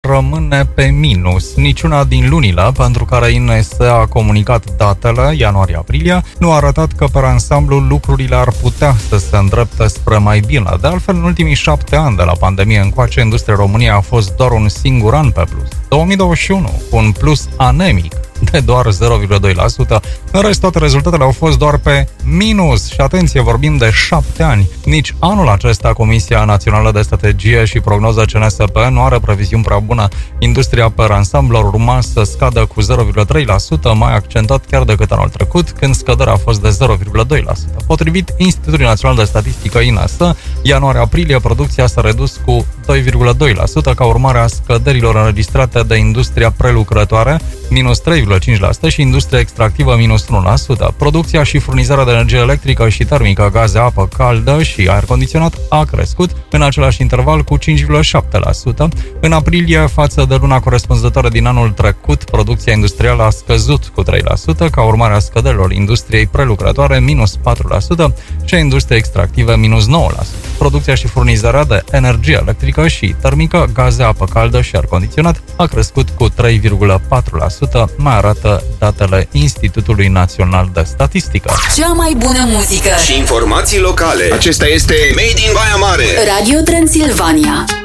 rămâne pe minus. Niciuna din lunile pentru care INS a comunicat datele, ianuarie-aprilie, nu a arătat că pe ansamblu lucrurile ar putea să se îndrepte spre mai bine. De altfel, în ultimii 7 ani de la pandemie încoace, industria României a fost doar un singur an pe plus. 2021, cu un plus anemic de doar 0,2%. În rest, toate rezultatele au fost doar pe minus. Și atenție, vorbim de 7 ani. Nici anul acesta Comisia Națională de Strategie și Prognoză CNSP nu are previziuni prea bună. Industria per ansamblu ar urma să scadă cu 0,3%, mai accentuat chiar decât anul trecut, când scăderea a fost de 0,2%. Potrivit Institutului Național de Statistică INS, ianuarie-aprilie producția s-a redus cu 2,2% ca urmare a scăderilor înregistrate de industria prelucrătoare, minus 3,5% și industria extractivă, minus 1%. Producția și furnizarea de energie electrică și termică, gaze, apă caldă și aer condiționat a crescut în același interval cu 5,7%. În aprilie, față de luna corespunzătoare din anul trecut, producția industrială a scăzut cu 3%, ca urmare a scăderilor industriei prelucrătoare, minus 4%, și a industriei extractive, minus 9%. Producția și furnizarea de energie electrică și termică, gaze, apă caldă și aer condiționat a crescut cu 3,4%, mai arată datele Institutului Național de Statistică. Cea mai bună muzică și informații locale. Acesta este Made in Baia Mare. Radio Transilvania.